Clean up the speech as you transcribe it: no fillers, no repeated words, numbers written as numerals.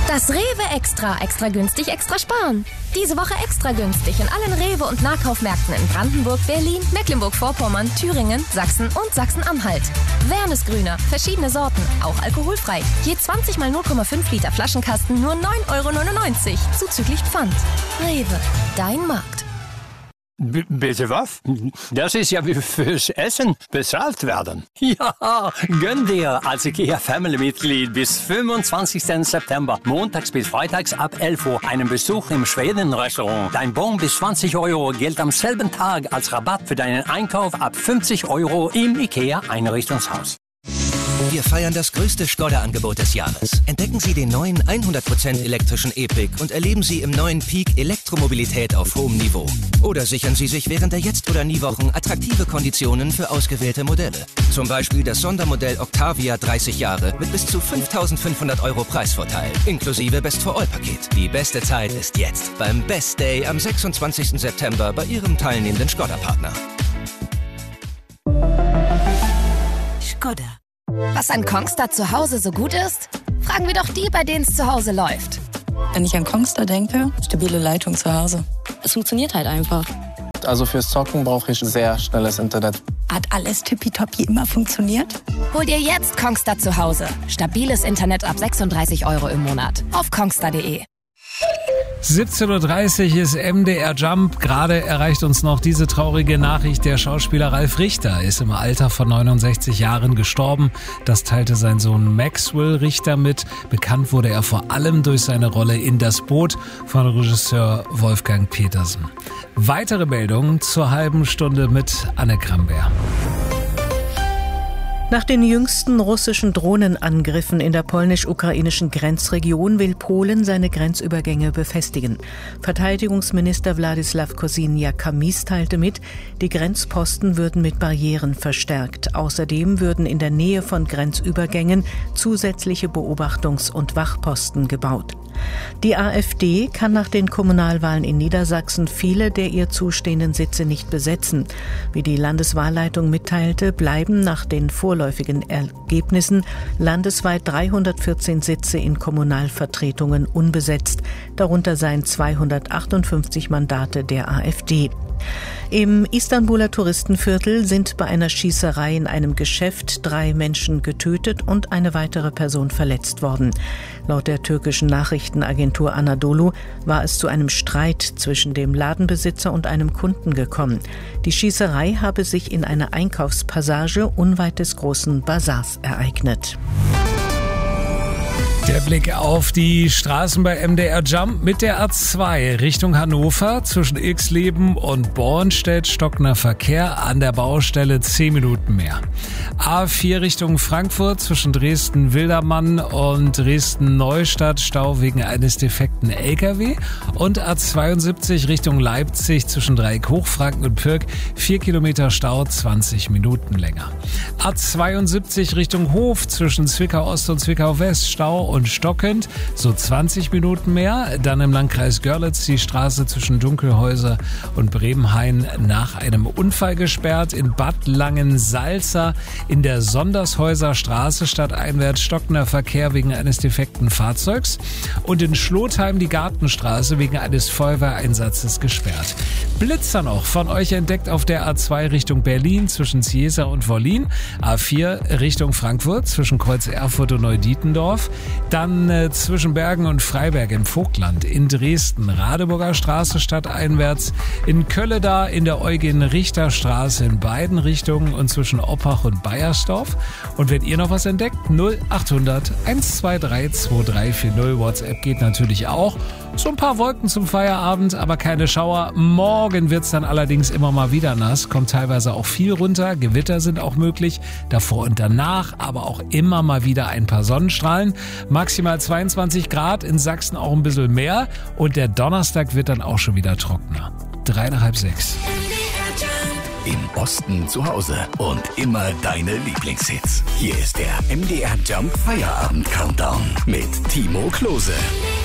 Das Rewe Extra. Extra günstig, extra sparen. Diese Woche extra günstig in allen Rewe- und Nahkaufmärkten in Brandenburg, Berlin, Mecklenburg-Vorpommern, Thüringen, Sachsen und Sachsen-Anhalt. Wernesgrüner, verschiedene Sorten, auch alkoholfrei. Je 20 mal 0,5 Liter Flaschenkasten nur 9,99 € zuzüglich Pfand. Rewe, dein Markt. Bitte was? Das ist ja wie fürs Essen bezahlt werden. Ja, gönn dir als IKEA-Family-Mitglied bis 25. September, montags bis freitags ab 11 Uhr, einen Besuch im Schweden-Restaurant. Dein Bon bis 20 € gilt am selben Tag als Rabatt für deinen Einkauf ab 50 € im IKEA-Einrichtungshaus. Wir feiern das größte Skoda-Angebot des Jahres. Entdecken Sie den neuen 100% elektrischen E-Pick und erleben Sie im neuen Peak Elektromobilität auf hohem Niveau. Oder sichern Sie sich während der Jetzt- oder Nie-Wochen attraktive Konditionen für ausgewählte Modelle. Zum Beispiel das Sondermodell Octavia 30 Jahre mit bis zu 5.500 € Preisvorteil, inklusive Best-for-All-Paket. Die beste Zeit ist jetzt, beim Best Day am 26. September bei Ihrem teilnehmenden Skoda-Partner. Skoda. Was an Kongstar zu Hause so gut ist? Fragen wir doch die, bei denen es zu Hause läuft. Wenn ich an Kongstar denke, stabile Leitung zu Hause. Es funktioniert halt einfach. Also fürs Zocken brauche ich sehr schnelles Internet. Hat alles tippitoppi immer funktioniert? Hol dir jetzt Kongstar zu Hause. Stabiles Internet ab 36 € im Monat. Auf kongstar.de. 17:30 Uhr ist MDR Jump. Gerade erreicht uns noch diese traurige Nachricht. Der Schauspieler Ralf Richter ist im Alter von 69 Jahren gestorben. Das teilte sein Sohn Maxwell Richter mit. Bekannt wurde er vor allem durch seine Rolle in Das Boot von Regisseur Wolfgang Petersen. Weitere Meldungen zur halben Stunde mit Anne Kramberg. Nach den jüngsten russischen Drohnenangriffen in der polnisch-ukrainischen Grenzregion will Polen seine Grenzübergänge befestigen. Verteidigungsminister Władysław Kosiniak-Kamysz teilte mit, die Grenzposten würden mit Barrieren verstärkt. Außerdem würden in der Nähe von Grenzübergängen zusätzliche Beobachtungs- und Wachposten gebaut. Die AfD kann nach den Kommunalwahlen in Niedersachsen viele der ihr zustehenden Sitze nicht besetzen. Wie die Landeswahlleitung mitteilte, bleiben nach den vorläufigen Ergebnissen landesweit 314 Sitze in Kommunalvertretungen unbesetzt. Darunter seien 258 Mandate der AfD. Im Istanbuler Touristenviertel sind bei einer Schießerei in einem Geschäft 3 Menschen getötet und eine weitere Person verletzt worden. Laut der türkischen Nachrichtenagentur Anadolu war es zu einem Streit zwischen dem Ladenbesitzer und einem Kunden gekommen. Die Schießerei habe sich in einer Einkaufspassage unweit des großen Bazars ereignet. Der Blick auf die Straßen bei MDR Jump mit der A2 Richtung Hannover zwischen Ilksleben und Bornstedt stockender Verkehr, an der Baustelle 10 Minuten mehr. A4 Richtung Frankfurt zwischen Dresden-Wildermann und Dresden-Neustadt Stau wegen eines defekten LKW und A72 Richtung Leipzig zwischen Dreieck Hochfranken und Pirk 4 Kilometer Stau, 20 Minuten länger. A72 Richtung Hof zwischen Zwickau Ost und Zwickau West Stau und stockend, so 20 Minuten mehr. Dann im Landkreis Görlitz die Straße zwischen Dunkelhäuser und Bremenhain nach einem Unfall gesperrt. In Bad Langensalza in der Sondershäuser Straße stadteinwärts stockender Verkehr wegen eines defekten Fahrzeugs. Und in Schlotheim die Gartenstraße wegen eines Feuerwehreinsatzes gesperrt. Blitzer noch von euch entdeckt auf der A2 Richtung Berlin zwischen Ciesa und Wollin. A4 Richtung Frankfurt zwischen Kreuz Erfurt und Neudietendorf. Dann zwischen Bergen und Freiberg im Vogtland, in Dresden, Radeburger Straße stadteinwärts, in Kölleda in der Eugen-Richter-Straße in beiden Richtungen und zwischen Oppach und Baiersdorf. Und wenn ihr noch was entdeckt, 0800 123 2340. WhatsApp geht natürlich auch. So ein paar Wolken zum Feierabend, aber keine Schauer. Morgen wird's dann allerdings immer mal wieder nass, kommt teilweise auch viel runter, Gewitter sind auch möglich, davor und danach, aber auch immer mal wieder ein paar Sonnenstrahlen. Maximal 22 Grad, in Sachsen auch ein bisschen mehr und der Donnerstag wird dann auch schon wieder trockener. 5:30. Im Osten zu Hause und immer deine Lieblingshits. Hier ist der MDR Jump Feierabend Countdown mit Timo Klose.